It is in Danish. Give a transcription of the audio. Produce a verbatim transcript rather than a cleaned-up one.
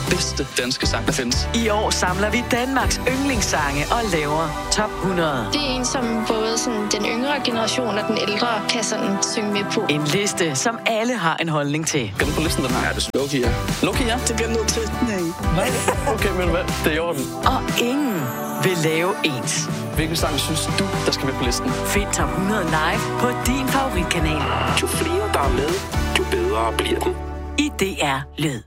bedste danske sang, der findes. I år samler vi Danmarks yndlingssange og laver top hundrede. Det er en, som både sådan, den yngre generation og den ældre kan sådan synge med på. En liste, som alle har en holdning til. Skal du på listen, den her? Ja, det er Lokia. Lokia? Det bliver nødt til. Nej. Hvad? Okay, men hvad? Det er i orden. Og ingen vil lave ens. Hvilken sang synes du, der skal med på listen? Find top hundrede live på din favoritkanal. Jo flere, der er med, jo bedre bliver den. I D R Lyd.